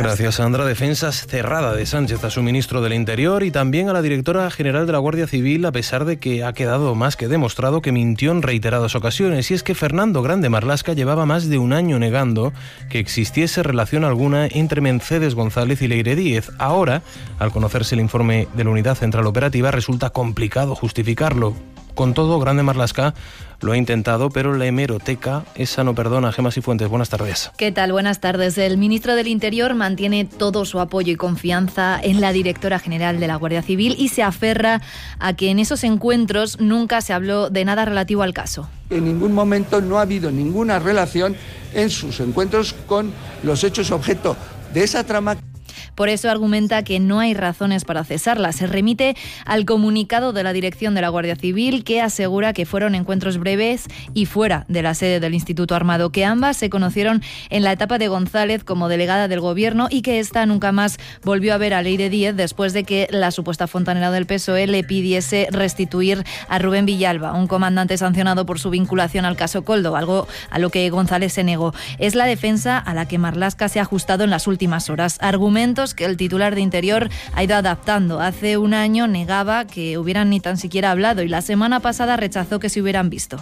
Gracias, Sandra. Defensa cerrada de Sánchez a su ministro del Interior y también a la directora general de la Guardia Civil, a pesar de que ha quedado más que demostrado que mintió en reiteradas ocasiones. Y es que Fernando Grande Marlaska llevaba más de un año negando que existiese relación alguna entre Mercedes González y Leire Díez. Ahora, al conocerse el informe de la Unidad Central Operativa, resulta complicado justificarlo. Con todo, Grande Marlaska lo ha intentado, pero la hemeroteca, esa no perdona. Gemma Cifuentes, buenas tardes. ¿Qué tal? Buenas tardes. El ministro del Interior mantiene todo su apoyo y confianza en la directora general de la Guardia Civil y se aferra a que en esos encuentros nunca se habló de nada relativo al caso. En ningún momento no ha habido ninguna relación en sus encuentros con los hechos objeto de esa trama. Por eso argumenta que no hay razones para cesarla. Se remite al comunicado de la dirección de la Guardia Civil, que asegura que fueron encuentros breves y fuera de la sede del Instituto Armado, que ambas se conocieron en la etapa de González como delegada del Gobierno y que esta nunca más volvió a ver a Leire Díez después de que la supuesta fontanera del PSOE le pidiese restituir a Rubén Villalba, un comandante sancionado por su vinculación al caso Koldo, algo a lo que González se negó. Es la defensa a la que Marlaska se ha ajustado en las últimas horas. Argumentos que el titular de Interior ha ido adaptando. Hace un año negaba que hubieran ni tan siquiera hablado y la semana pasada rechazó que se hubieran visto.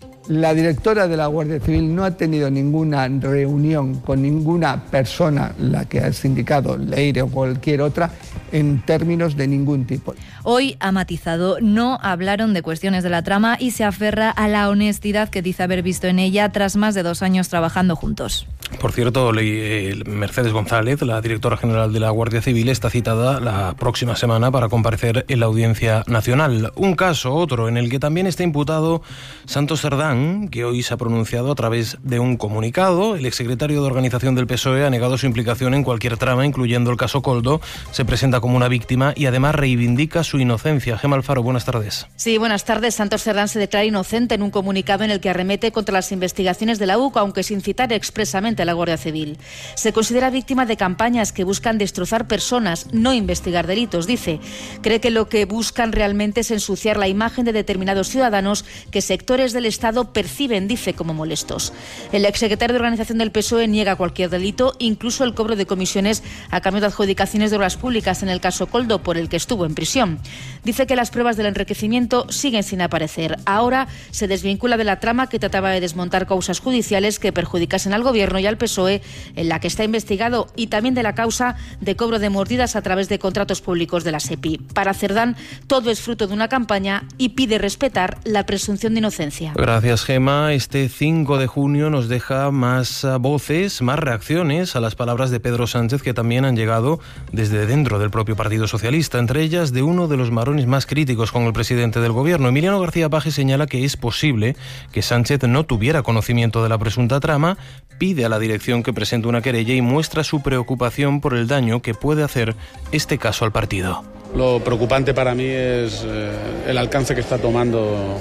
La directora de la Guardia Civil no ha tenido ninguna reunión con ninguna persona, la que has indicado, Leire o cualquier otra, en términos de ningún tipo. Hoy ha matizado, no hablaron de cuestiones de la trama y se aferra a la honestidad que dice haber visto en ella tras más de 2 años trabajando juntos. Por cierto, Mercedes González, la directora general de la Guardia Civil, está citada la próxima semana para comparecer en la Audiencia Nacional. Un caso, otro, en el que también está imputado Santos Cerdán, que hoy se ha pronunciado a través de un comunicado. El exsecretario de Organización del PSOE ha negado su implicación en cualquier trama, incluyendo el caso Koldo. Se presenta como una víctima y además reivindica su inocencia. Gemma Alfaro, buenas tardes. Sí, buenas tardes. Santos Cerdán se declara inocente en un comunicado en el que arremete contra las investigaciones de la UCO, aunque sin citar expresamente a la Guardia Civil. Se considera víctima de campañas que buscan destrozar personas, no investigar delitos, dice. Cree que lo que buscan realmente es ensuciar la imagen de determinados ciudadanos que sectores del Estado perciben, dice, como molestos. El exsecretario de Organización del PSOE niega cualquier delito, incluso el cobro de comisiones a cambio de adjudicaciones de obras públicas en el caso Koldo, por el que estuvo en prisión. Dice que las pruebas del enriquecimiento siguen sin aparecer. Ahora se desvincula de la trama que trataba de desmontar causas judiciales que perjudicasen al Gobierno y al PSOE, en la que está investigado, y también de la causa de cobro de mordidas a través de contratos públicos de la SEPI. Para Cerdán, todo es fruto de una campaña y pide respetar la presunción de inocencia. Gracias, Gemma. Este 5 de junio nos deja más voces, más reacciones a las palabras de Pedro Sánchez, que también han llegado desde dentro del propio Partido Socialista, entre ellas de uno de los marones más críticos con el presidente del Gobierno. Emiliano García Paje señala que es posible que Sánchez no tuviera conocimiento de la presunta trama, pide a la dirección que presente una querella y muestra su preocupación por el daño que puede hacer este caso al partido. Lo preocupante para mí es el alcance que está tomando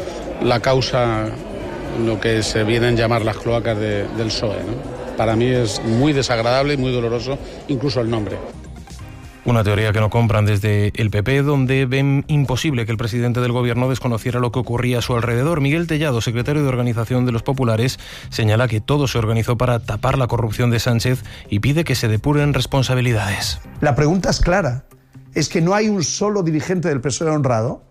la causa, lo que se vienen a llamar las cloacas del PSOE, ¿no? Para mí es muy desagradable y muy doloroso, incluso el nombre. Una teoría que no compran desde el PP, donde ven imposible que el presidente del Gobierno desconociera lo que ocurría a su alrededor. Miguel Tellado, secretario de Organización de los Populares, señala que todo se organizó para tapar la corrupción de Sánchez y pide que se depuren responsabilidades. La pregunta es clara, es que no hay un solo dirigente del PSOE honrado.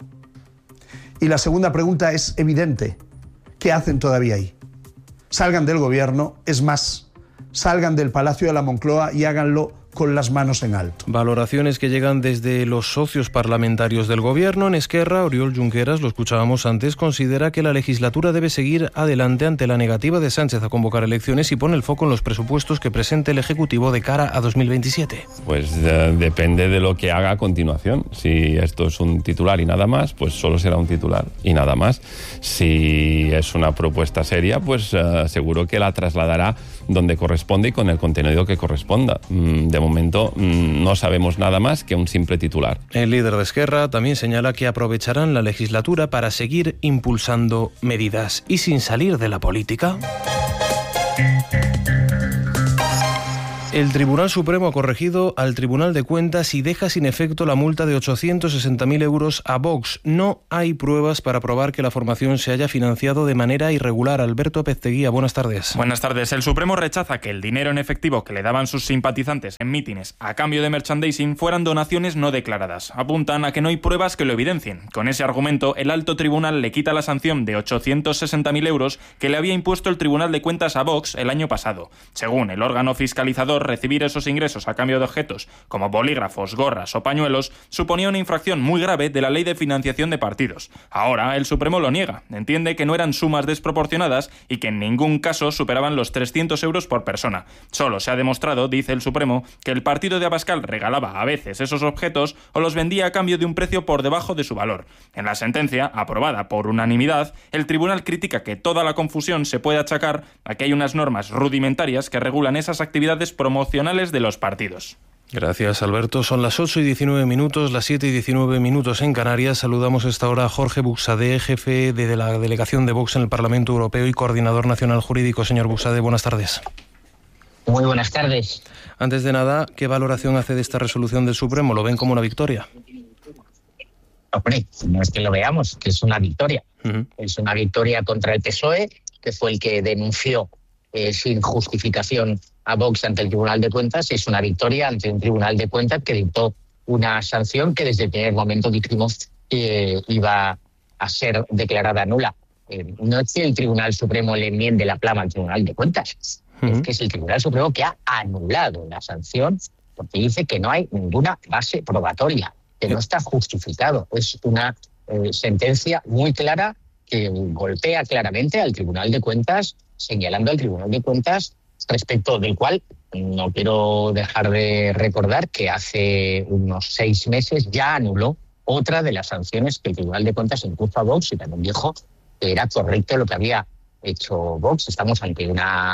Y la segunda pregunta es evidente, ¿qué hacen todavía ahí? Salgan del Gobierno, es más, salgan del Palacio de la Moncloa y háganlo con las manos en alto. Valoraciones que llegan desde los socios parlamentarios del Gobierno. En Esquerra, Oriol Junqueras, lo escuchábamos antes, considera que la legislatura debe seguir adelante ante la negativa de Sánchez a convocar elecciones y pone el foco en los presupuestos que presente el Ejecutivo de cara a 2027. Pues depende de lo que haga a continuación. Si esto es un titular y nada más, pues solo será un titular y nada más. Si es una propuesta seria, pues seguro que la trasladará donde corresponde y con el contenido que corresponda. De momento no sabemos nada más que un simple titular. El líder de Esquerra también señala que aprovecharán la legislatura para seguir impulsando medidas y sin salir de la política. El Tribunal Supremo ha corregido al Tribunal de Cuentas y deja sin efecto la multa de 860.000 euros a Vox. No hay pruebas para probar que la formación se haya financiado de manera irregular. Alberto Pezteguía, buenas tardes. Buenas tardes. El Supremo rechaza que el dinero en efectivo que le daban sus simpatizantes en mítines a cambio de merchandising fueran donaciones no declaradas. Apuntan a que no hay pruebas que lo evidencien. Con ese argumento, el alto tribunal le quita la sanción de 860.000 euros que le había impuesto el Tribunal de Cuentas a Vox el año pasado. Según el órgano fiscalizador, recibir esos ingresos a cambio de objetos como bolígrafos, gorras o pañuelos suponía una infracción muy grave de la Ley de Financiación de Partidos. Ahora el Supremo lo niega, entiende que no eran sumas desproporcionadas y que en ningún caso superaban los 300 euros por persona. Solo se ha demostrado, dice el Supremo, que el partido de Abascal regalaba a veces esos objetos o los vendía a cambio de un precio por debajo de su valor. En la sentencia, aprobada por unanimidad, el tribunal critica que toda la confusión se puede achacar a que hay unas normas rudimentarias que regulan esas actividades promocionales de los partidos. Gracias, Alberto. Son las 8:19, las 7:19 en Canarias. Saludamos a esta hora a Jorge Buxadé, jefe de la delegación de Vox en el Parlamento Europeo y coordinador nacional jurídico. Señor Buxadé, buenas tardes. Muy buenas tardes. Antes de nada, ¿qué valoración hace de esta resolución del Supremo? ¿Lo ven como una victoria? Hombre, no es que lo veamos, que es una victoria. Es una victoria contra el PSOE, que fue el que denunció sin justificación a Vox ante el Tribunal de Cuentas. Es una victoria ante un Tribunal de Cuentas que dictó una sanción que desde el primer momento dijimos que iba a ser declarada nula. No es que el Tribunal Supremo le enmiende la plama al Tribunal de Cuentas, es que es el Tribunal Supremo que ha anulado la sanción porque dice que no hay ninguna base probatoria, que no está justificado. Es una sentencia muy clara que golpea claramente al Tribunal de Cuentas, señalando al Tribunal de Cuentas, respecto del cual no quiero dejar de recordar que hace unos 6 meses ya anuló otra de las sanciones que el Tribunal de Cuentas impuso a Vox y también dijo que era correcto lo que había hecho Vox. Estamos ante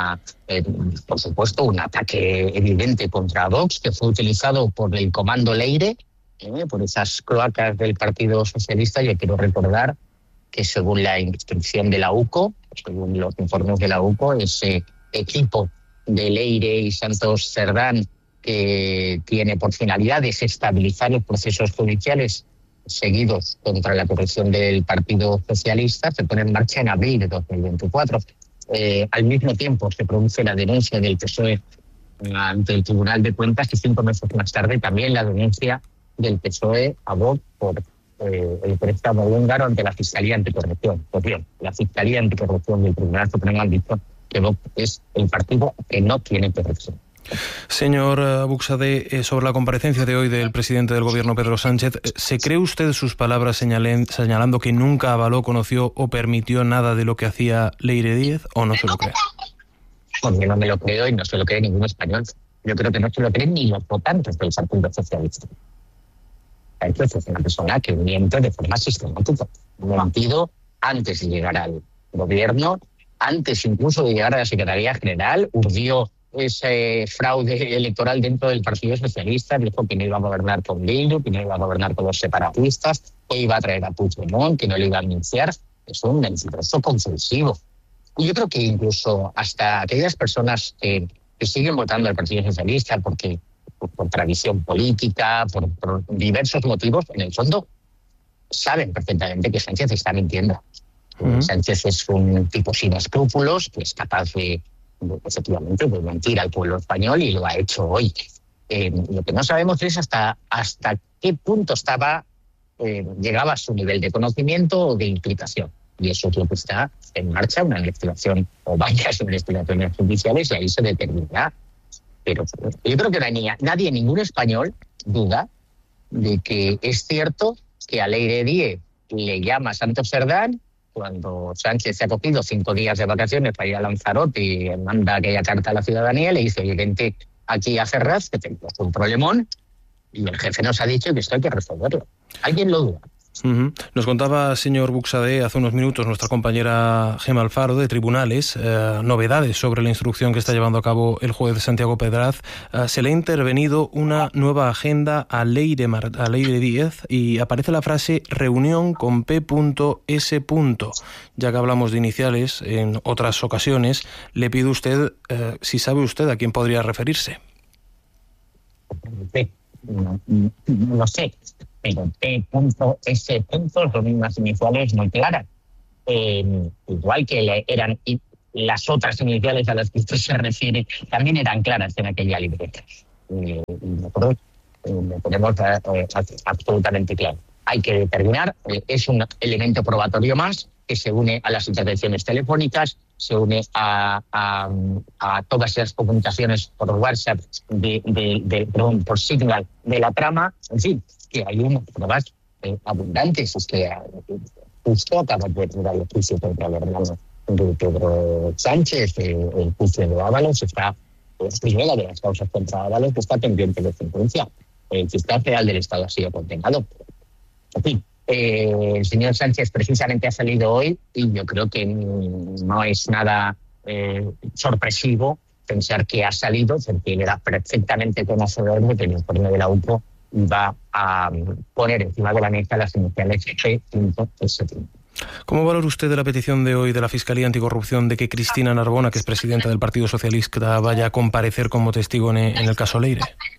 por supuesto, un ataque evidente contra Vox que fue utilizado por el Comando Leire, por esas cloacas del Partido Socialista. Yo quiero recordar que según la instrucción de la UCO, según los informes de la UCO, ese equipo de Leire y Santos Cerdán que tiene por finalidad desestabilizar los procesos judiciales seguidos contra la corrupción del Partido Socialista se pone en marcha en abril de 2024. Al mismo tiempo se produce la denuncia del PSOE ante el Tribunal de Cuentas y 5 meses más tarde también la denuncia del PSOE a Vox por el préstamo húngaro ante la Fiscalía Anticorrupción. Pues bien, la Fiscalía Anticorrupción del Tribunal Supremo han dicho que Vox es el partido que no tiene corrupción. Señor Buxadé, sobre la comparecencia de hoy del presidente del Gobierno, Pedro Sánchez, ¿se cree usted sus palabras señalando que nunca avaló, conoció o permitió nada de lo que hacía Leire Díez, o no se lo cree? Porque no me lo creo y no se lo cree ningún español. Yo creo que no se lo creen ni los votantes del Partido Socialista. Entonces es una persona que miente de forma sistemática. Mentido antes de llegar al gobierno, antes incluso de llegar a la Secretaría General, urdió ese fraude electoral dentro del Partido Socialista, dijo que no iba a gobernar con Bildu, que no iba a gobernar con los separatistas, que iba a traer a Puigdemont, que no le iba a anunciar. Es un mentiroso compulsivo. Y yo creo que incluso hasta aquellas personas que siguen votando al Partido Socialista porque por tradición política, por diversos motivos, en el fondo saben perfectamente que Sánchez está mintiendo. Sánchez es un tipo sin escrúpulos, que es capaz efectivamente de mentir al pueblo español y lo ha hecho hoy. Lo que no sabemos es hasta qué punto llegaba su nivel de conocimiento o de implicación. Y eso es lo que está en marcha, una investigación o varias investigaciones judiciales, y ahí se determinará. Pero yo creo que nadie, ningún español, duda de que es cierto que a Leire Díez le llama Santos Cerdán cuando Sánchez se ha cogido 5 días de vacaciones para ir a Lanzarote y manda aquella carta a la ciudadanía, le dice, oye, vente aquí a Ferraz, que tenemos un problemón, y el jefe nos ha dicho que esto hay que resolverlo. ¿Alguien lo duda? Nos contaba, señor Buxadé, hace unos minutos nuestra compañera Gemma Alfaro de Tribunales, novedades sobre la instrucción que está llevando a cabo el juez Santiago Pedraz. Se le ha intervenido una nueva agenda a Leire Díez y aparece la frase reunión con P.S. Ya que hablamos de iniciales en otras ocasiones, le pido usted si sabe usted a quién podría referirse. No lo sé, pero T.S. son unas iniciales muy claras. Igual que eran las otras iniciales a las que usted se refiere, también eran claras en aquella libreta. Nosotros lo tenemos absolutamente claro. Hay que determinar, es un elemento probatorio más que se une a las intervenciones telefónicas, se une a todas esas comunicaciones por WhatsApp, por Signal de la trama. En fin, que hay unas pruebas abundantes. Es que justo acaba de dar el juicio contra el hermano de Pedro Sánchez, el juicio de Ábalos está, es primera de las causas contra Ábalos que está pendiente de sentencia. El fiscal general del Estado ha sido condenado. En fin, el señor Sánchez precisamente ha salido hoy y yo creo que no es nada sorpresivo pensar que ha salido, porque era perfectamente conocedor de que el informe de la UPO va a poner encima de la mesa las iniciales G.S. ¿Cómo valora usted de la petición de hoy de la Fiscalía Anticorrupción de que Cristina Narbona, que es presidenta del Partido Socialista, vaya a comparecer como testigo en el caso Leire?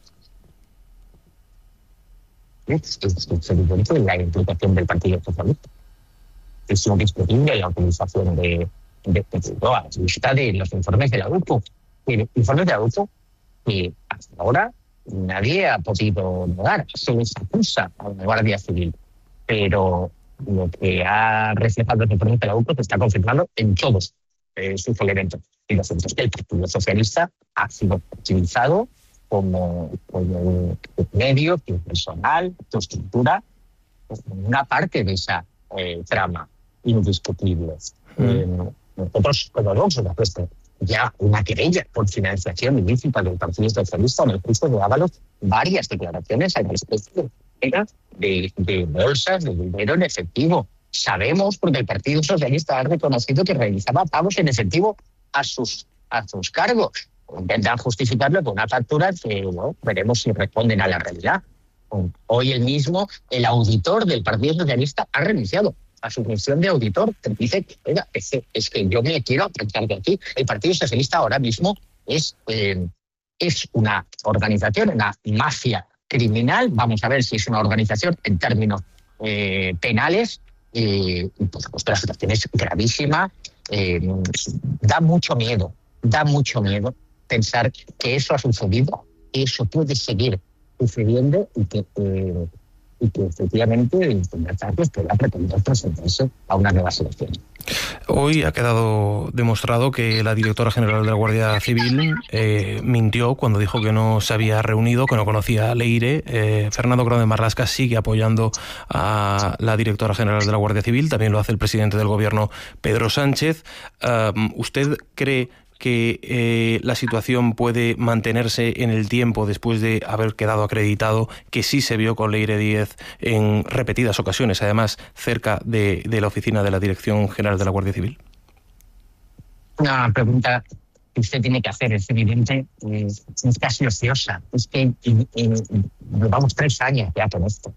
Es evidente la implicación del Partido Socialista. Es indiscutible la utilización de la lista de los informes de la UPO. Informes de la UPO que hasta ahora nadie ha podido negar. Se les acusa a la Guardia Civil. Pero lo que ha reflejado el informe de la UPO se está confirmando en todos sus elementos. Y lo cierto es que el Partido Socialista ha sido utilizado como medio, personal, tu estructura, una parte de esa trama indiscutible. Nosotros, como Vox, hemos puesto ya una querella por financiación ilícita del Partido Socialista en el juicio de Ábalos, varias declaraciones al respecto de bolsas de dinero en efectivo. Sabemos, porque el Partido Socialista ha reconocido que realizaba pagos en efectivo a sus cargos. Intentan justificarlo con una factura que veremos si responden a la realidad. Hoy el mismo, el auditor del Partido Socialista ha renunciado a su función de auditor. Dice, oiga, es que yo me quiero apreciar de aquí. El Partido Socialista ahora mismo es una organización, una mafia criminal. Vamos a ver si es una organización en términos penales. Y por supuesto la situación es gravísima. Da mucho miedo pensar que eso ha sucedido, que eso puede seguir sucediendo y que efectivamente el señor Sánchez pueda pretender presentarse a una nueva selección. Hoy ha quedado demostrado que la directora general de la Guardia Civil mintió cuando dijo que no se había reunido, que no conocía a Leire. Fernando Grande Marlaska sigue apoyando a la directora general de la Guardia Civil, también lo hace el presidente del Gobierno, Pedro Sánchez. ¿Usted cree que la situación puede mantenerse en el tiempo después de haber quedado acreditado que sí se vio con Leire Díez en repetidas ocasiones, además cerca de la oficina de la Dirección General de la Guardia Civil? Una pregunta que usted tiene que hacer, es evidente, es casi ociosa. Es que llevamos 3 años ya con esto.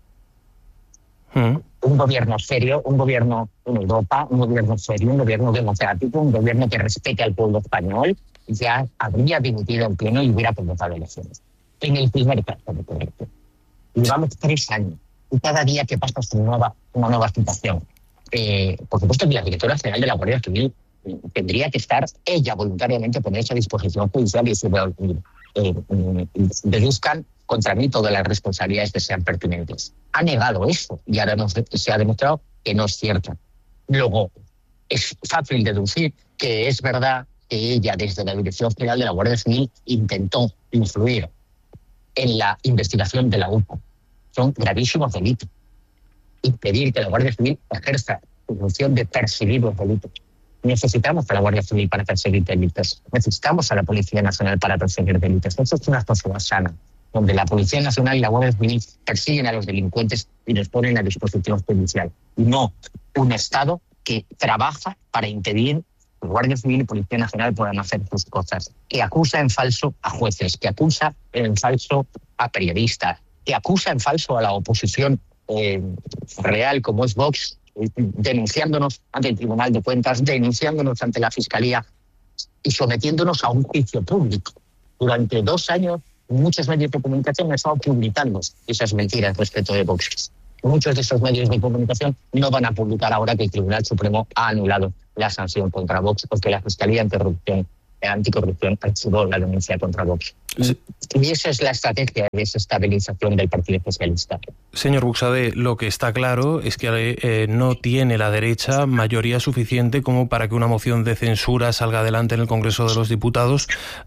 Un gobierno serio, un gobierno en Europa, un gobierno serio, un gobierno democrático, un gobierno que respete al pueblo español, ya habría dimitido en pleno y hubiera convocado elecciones. En el primer caso de correcto. Llevamos 3 años y cada día que pasa es una nueva situación. Por supuesto que la directora general de la Guardia Civil tendría que estar ella voluntariamente ponerse a disposición judicial y decir, deduzcan contra mí todas las responsabilidades que sean pertinentes. Ha negado eso y ahora se ha demostrado que no es cierto. Luego, es fácil deducir que es verdad que ella, desde la Dirección General de la Guardia Civil, intentó influir en la investigación de la UPO. Son gravísimos delitos. Impedir que la Guardia Civil ejerza su función de perseguir los delitos. Necesitamos a la Guardia Civil para perseguir delitos. Necesitamos a la Policía Nacional para perseguir delitos. Eso es una sociedad sana, donde la Policía Nacional y la Guardia Civil persiguen a los delincuentes y los ponen a disposición judicial. No un Estado que trabaja para impedir que Guardia Civil y Policía Nacional puedan hacer sus cosas, que acusa en falso a jueces, que acusa en falso a periodistas, que acusa en falso a la oposición real como es Vox, denunciándonos ante el Tribunal de Cuentas, denunciándonos ante la Fiscalía y sometiéndonos a un juicio público. Durante 2 años muchos medios de comunicación han estado publicando esas mentiras respecto de Vox. Muchos de esos medios de comunicación no van a publicar ahora que el Tribunal Supremo ha anulado la sanción contra Vox porque la Fiscalía Anticorrupción archivó la denuncia contra Vox. Sí. Y esa es la estrategia de desestabilización del Partido Socialista. Señor Buxadé, lo que está claro es que no tiene la derecha mayoría suficiente como para que una moción de censura salga adelante en el Congreso de los Diputados.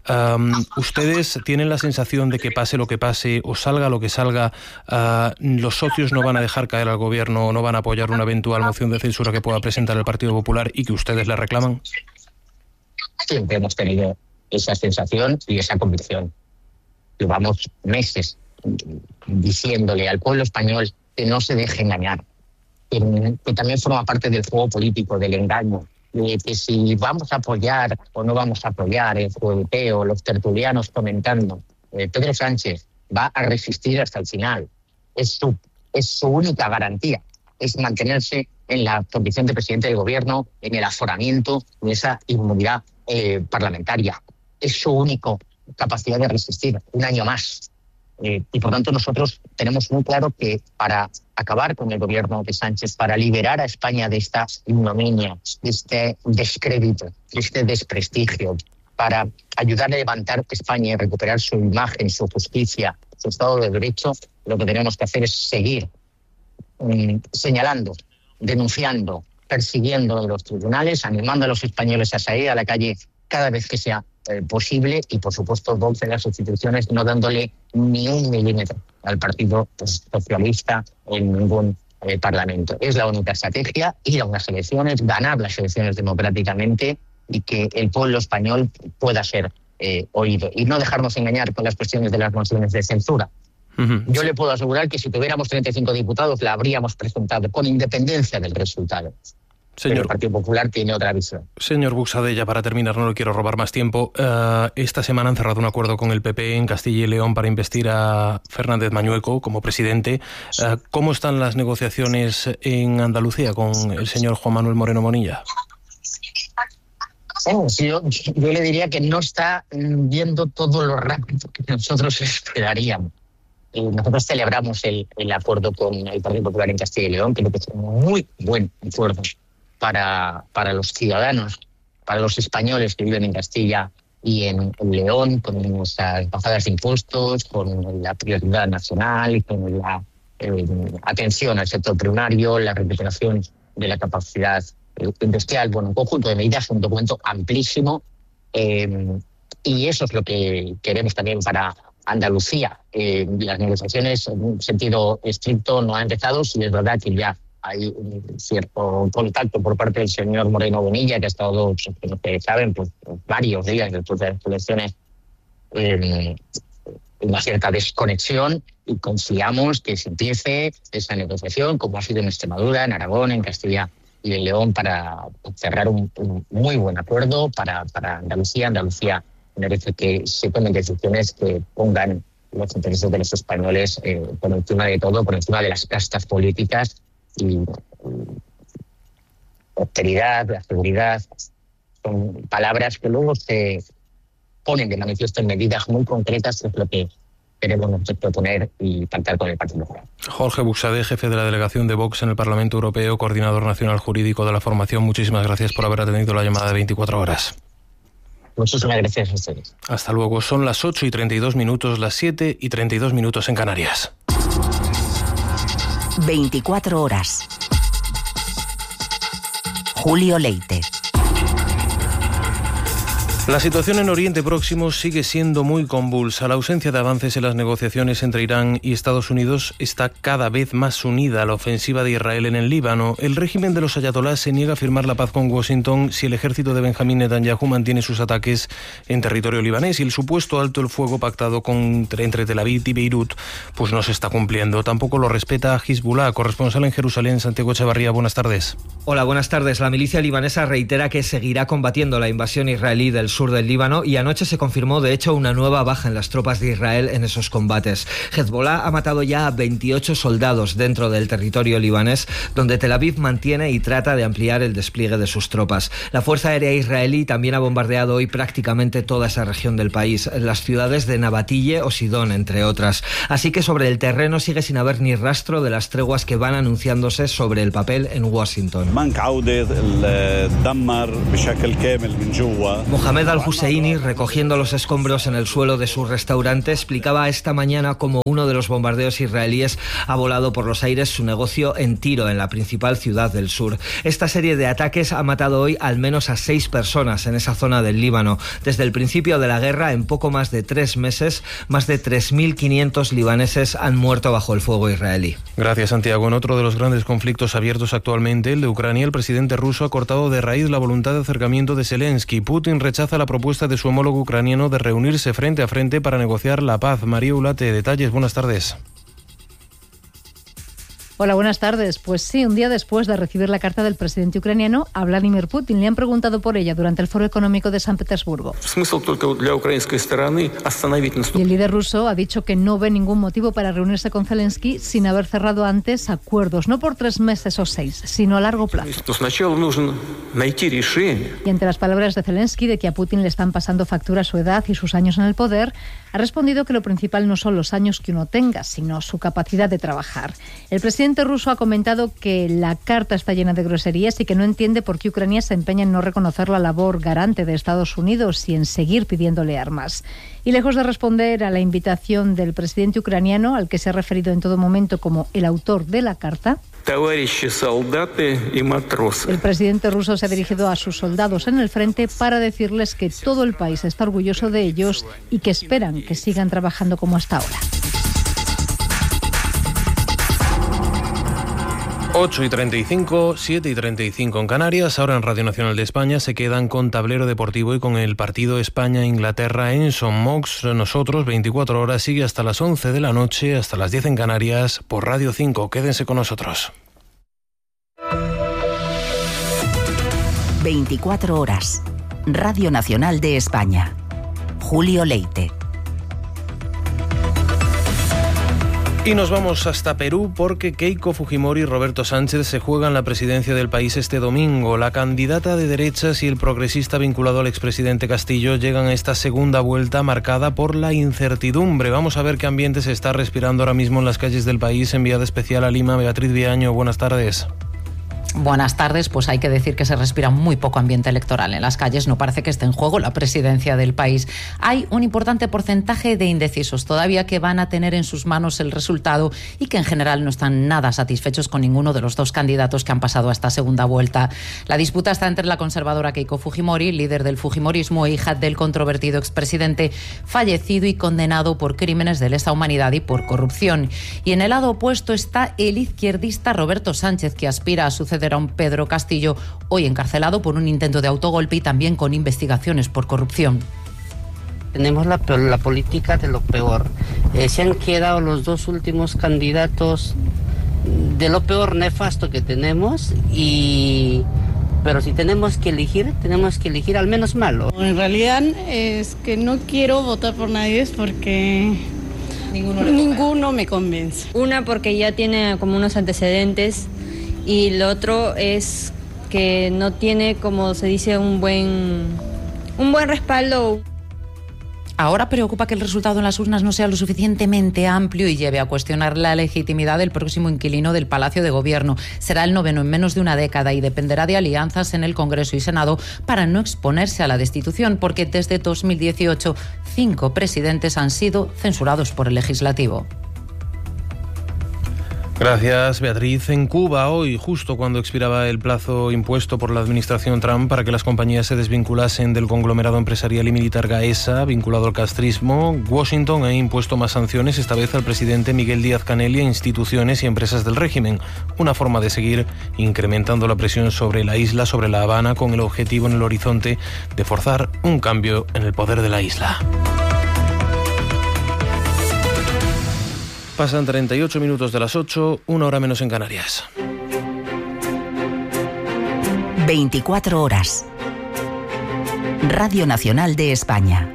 ¿Ustedes tienen la sensación de que pase lo que pase o salga lo que salga, los socios no van a dejar caer al gobierno o no van a apoyar una eventual moción de censura que pueda presentar el Partido Popular y que ustedes le reclaman? Siempre hemos tenido esa sensación y esa convicción. Llevamos meses diciéndole al pueblo español que no se deje engañar, que también forma parte del juego político, del engaño, de que si vamos a apoyar o no vamos a apoyar el jugueteo, los tertulianos comentando, Pedro Sánchez va a resistir hasta el final. Es su única garantía, es mantenerse en la condición de presidente del gobierno, en el aforamiento, en esa inmunidad parlamentaria. Es su única capacidad de resistir un año más. Y por tanto nosotros tenemos muy claro que para acabar con el gobierno de Sánchez, para liberar a España de esta ignominia, de este descrédito, de este desprestigio, para ayudar a levantar España y recuperar su imagen, su justicia, su Estado de Derecho, lo que tenemos que hacer es seguir señalando, denunciando, persiguiendo en los tribunales, animando a los españoles a salir a la calle cada vez que sea posible y, por supuesto, Vox en las instituciones no dándole ni un milímetro al Partido Socialista en ningún parlamento. Es la única estrategia, ir a unas elecciones, ganar las elecciones democráticamente y que el pueblo español pueda ser oído. Y no dejarnos engañar con las cuestiones de las mociones de censura. Yo le puedo asegurar que si tuviéramos 35 diputados la habríamos presentado con independencia del resultado. Pero el Partido Popular tiene otra visión. Señor Buxadé, ya para terminar, no le quiero robar más tiempo. Esta semana han cerrado un acuerdo con el PP en Castilla y León para investir a Fernández Mañueco como presidente. ¿Cómo están las negociaciones en Andalucía con el señor Juan Manuel Moreno Bonilla? Yo le diría que no está viendo todo lo rápido que nosotros esperaríamos. Nosotros celebramos el acuerdo con el Partido Popular en Castilla y León, creo que es un muy buen acuerdo para los ciudadanos, para los españoles que viven en Castilla y en León, con nuestras bajadas de impuestos, con la prioridad nacional, con la atención al sector primario, la recuperación de la capacidad industrial, bueno, un conjunto de medidas, un documento amplísimo, y eso es lo que queremos también para Andalucía. Las negociaciones en un sentido estricto no han empezado, sí es verdad que ya hay un cierto contacto por parte del señor Moreno Bonilla, que ha estado, como ustedes saben, pues varios días después de las elecciones una cierta desconexión, y confiamos que se empiece esa negociación, como ha sido en Extremadura, en Aragón, en Castilla y en León, para cerrar un muy buen acuerdo para Andalucía. Andalucía merece que se tomen decisiones que pongan los intereses de los españoles por encima de todo, por encima de las castas políticas, y la austeridad, la seguridad, son palabras que luego se ponen de manifiesto en medidas muy concretas, que es lo que queremos nosotros proponer y pactar con el Partido Popular. Jorge Buxadé, jefe de la delegación de Vox en el Parlamento Europeo, coordinador nacional jurídico de la formación, muchísimas gracias por haber atendido la llamada de 24 horas. Muchísimas gracias a ustedes. Hasta luego. Son las 8:32, las 7:32 en Canarias. 24 horas. Julio Leite. La situación en Oriente Próximo sigue siendo muy convulsa. La ausencia de avances en las negociaciones entre Irán y Estados Unidos está cada vez más unida a la ofensiva de Israel en el Líbano. El régimen de los ayatolás se niega a firmar la paz con Washington si el ejército de Benjamín Netanyahu mantiene sus ataques en territorio libanés, y el supuesto alto el fuego pactado entre Tel Aviv y Beirut pues no se está cumpliendo. Tampoco lo respeta Hezbollah. Corresponsal en Jerusalén, Santiago Echevarría, buenas tardes. Hola, buenas tardes. La milicia libanesa reitera que seguirá combatiendo la invasión israelí del sur del Líbano y anoche se confirmó de hecho una nueva baja en las tropas de Israel en esos combates. Hezbollah ha matado ya a 28 soldados dentro del territorio libanés, donde Tel Aviv mantiene y trata de ampliar el despliegue de sus tropas. La Fuerza Aérea israelí también ha bombardeado hoy prácticamente toda esa región del país, las ciudades de Nabatille o Sidón, entre otras. Así que sobre el terreno sigue sin haber ni rastro de las treguas que van anunciándose sobre el papel en Washington. Mohamed Al-Husseini, recogiendo los escombros en el suelo de su restaurante, explicaba esta mañana cómo uno de los bombardeos israelíes ha volado por los aires su negocio en Tiro, en la principal ciudad del sur. Esta serie de ataques ha matado hoy al menos a 6 personas en esa zona del Líbano. Desde el principio de la guerra, en poco más de 3 meses, más de 3.500 libaneses han muerto bajo el fuego israelí. Gracias, Santiago. En otro de los grandes conflictos abiertos actualmente, el de Ucrania, el presidente ruso ha cortado de raíz la voluntad de acercamiento de Zelensky. Putin rechaza la propuesta de su homólogo ucraniano de reunirse frente a frente para negociar la paz. María Ulate, detalles, buenas tardes. Hola, buenas tardes. Pues sí, un día después de recibir la carta del presidente ucraniano a Vladimir Putin, le han preguntado por ella durante el Foro Económico de San Petersburgo. Y el líder ruso ha dicho que no ve ningún motivo para reunirse con Zelensky sin haber cerrado antes acuerdos, no por 3 meses o 6, sino a largo plazo. Y ante las palabras de Zelensky de que a Putin le están pasando factura su edad y sus años en el poder, ha respondido que lo principal no son los años que uno tenga, sino su capacidad de trabajar. El presidente ruso ha comentado que la carta está llena de groserías y que no entiende por qué Ucrania se empeña en no reconocer la labor garante de Estados Unidos y en seguir pidiéndole armas. Y lejos de responder a la invitación del presidente ucraniano, al que se ha referido en todo momento como el autor de la carta, el presidente ruso se ha dirigido a sus soldados en el frente para decirles que todo el país está orgulloso de ellos y que esperan que sigan trabajando como hasta ahora. 8:35, 7:35 en Canarias. Ahora en Radio Nacional de España se quedan con Tablero Deportivo y con el partido España-Inglaterra en St. Mox. Nosotros, 24 horas, sigue hasta las 11 de la noche, hasta las 10 en Canarias, por Radio 5. Quédense con nosotros. 24 horas. Radio Nacional de España. Julio Leite. Y nos vamos hasta Perú porque Keiko Fujimori y Roberto Sánchez se juegan la presidencia del país este domingo. La candidata de derechas y el progresista vinculado al expresidente Castillo llegan a esta segunda vuelta marcada por la incertidumbre. Vamos a ver qué ambiente se está respirando ahora mismo en las calles del país. Enviada especial a Lima, Beatriz Viaño, buenas tardes. Buenas tardes, pues hay que decir que se respira muy poco ambiente electoral en las calles, no parece que esté en juego la presidencia del país. Hay un importante porcentaje de indecisos todavía que van a tener en sus manos el resultado y que en general no están nada satisfechos con ninguno de los 2 candidatos que han pasado a esta segunda vuelta. La disputa está entre la conservadora Keiko Fujimori, líder del fujimorismo e hija del controvertido expresidente fallecido y condenado por crímenes de lesa humanidad y por corrupción. Y en el lado opuesto está el izquierdista Roberto Sánchez, que aspira a suceder a un Pedro Castillo, hoy encarcelado por un intento de autogolpe y también con investigaciones por corrupción. Tenemos la política de lo peor. Se han quedado los 2 últimos candidatos de lo peor nefasto que tenemos, pero si tenemos que elegir al menos malo. En realidad es que no quiero votar por nadie porque ninguno me convence. Una porque ya tiene como unos antecedentes y lo otro es que no tiene, como se dice, un buen respaldo. Ahora preocupa que el resultado en las urnas no sea lo suficientemente amplio y lleve a cuestionar la legitimidad del próximo inquilino del Palacio de Gobierno. Será el 9º en menos de una década y dependerá de alianzas en el Congreso y Senado para no exponerse a la destitución, porque desde 2018 5 presidentes han sido censurados por el Legislativo. Gracias, Beatriz. En Cuba, hoy, justo cuando expiraba el plazo impuesto por la administración Trump para que las compañías se desvinculasen del conglomerado empresarial y militar Gaesa, vinculado al castrismo, Washington ha impuesto más sanciones, esta vez al presidente Miguel Díaz-Canel y a instituciones y empresas del régimen. Una forma de seguir incrementando la presión sobre la isla, sobre La Habana, con el objetivo en el horizonte de forzar un cambio en el poder de la isla. Pasan 38 minutos de las 8, 1 hora menos en Canarias. 24 horas. Radio Nacional de España.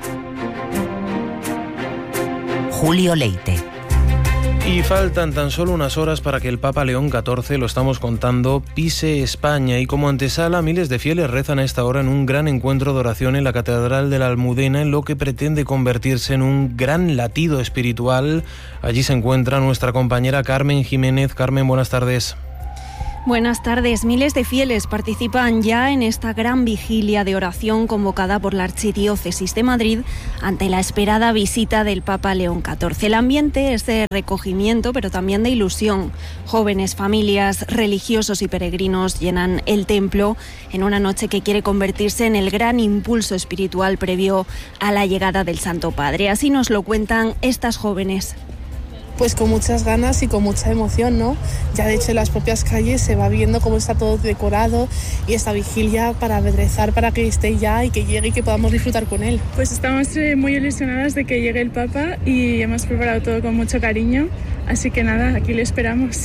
Julio Leite. Y faltan tan solo unas horas para que el Papa León XIV, lo estamos contando, pise España. Y como antesala, miles de fieles rezan a esta hora en un gran encuentro de oración en la Catedral de la Almudena, en lo que pretende convertirse en un gran latido espiritual. Allí se encuentra nuestra compañera Carmen Jiménez. Carmen, buenas tardes. Buenas tardes. Miles de fieles participan ya en esta gran vigilia de oración convocada por la Archidiócesis de Madrid ante la esperada visita del Papa León XIV. El ambiente es de recogimiento, pero también de ilusión. Jóvenes, familias, religiosos y peregrinos llenan el templo en una noche que quiere convertirse en el gran impulso espiritual previo a la llegada del Santo Padre. Así nos lo cuentan estas jóvenes. Pues con muchas ganas y con mucha emoción, ¿no? Ya de hecho en las propias calles se va viendo cómo está todo decorado y esta vigilia para rezar para que esté ya y que llegue y que podamos disfrutar con él. Pues estamos muy ilusionadas de que llegue el Papa y hemos preparado todo con mucho cariño, así que nada, aquí le esperamos.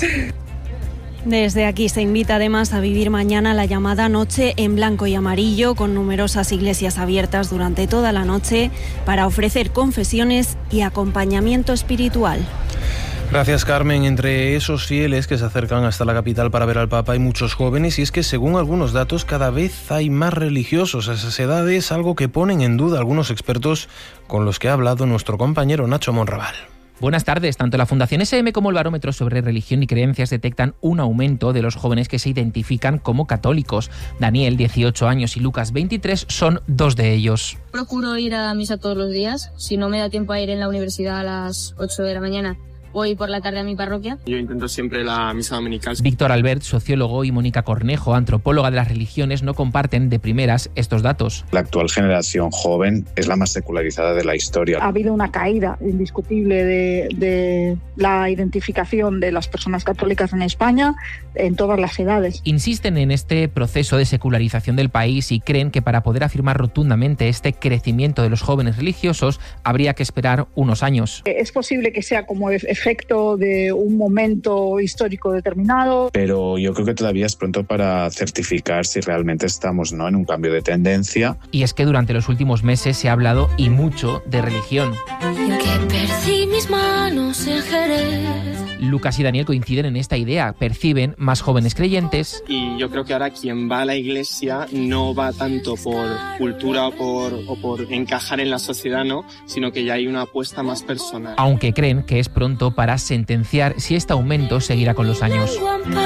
Desde aquí se invita además a vivir mañana la llamada Noche en Blanco y Amarillo, con numerosas iglesias abiertas durante toda la noche para ofrecer confesiones y acompañamiento espiritual. Gracias, Carmen. Entre esos fieles que se acercan hasta la capital para ver al Papa hay muchos jóvenes, y es que según algunos datos cada vez hay más religiosos a esas edades, algo que ponen en duda algunos expertos con los que ha hablado nuestro compañero Nacho Monraval. Buenas tardes. Tanto la Fundación SM como el Barómetro sobre Religión y Creencias detectan un aumento de los jóvenes que se identifican como católicos. Daniel, 18 años, y Lucas, 23, son dos de ellos. Procuro ir a misa todos los días. Si no me da tiempo a ir en la universidad a las 8 de la mañana, voy por la tarde a mi parroquia. Yo intento siempre la misa dominical. Víctor Albert, sociólogo, y Mónica Cornejo, antropóloga de las religiones, no comparten de primeras estos datos. La actual generación joven es la más secularizada de la historia. Ha habido una caída indiscutible de la identificación de las personas católicas en España en todas las edades. Insisten en este proceso de secularización del país y creen que para poder afirmar rotundamente este crecimiento de los jóvenes religiosos habría que esperar unos años. Es posible que sea como efecto de un momento histórico determinado. Pero yo creo que todavía es pronto para certificar si realmente estamos, ¿no?, en un cambio de tendencia. Y es que durante los últimos meses se ha hablado y mucho de religión. Que perdí mis manos en Jerez. Lucas y Daniel coinciden en esta idea. Perciben más jóvenes creyentes. Y yo creo que ahora quien va a la iglesia no va tanto por cultura o por encajar en la sociedad, ¿no?, sino que ya hay una apuesta más personal. Aunque creen que es pronto para sentenciar si este aumento seguirá con los años.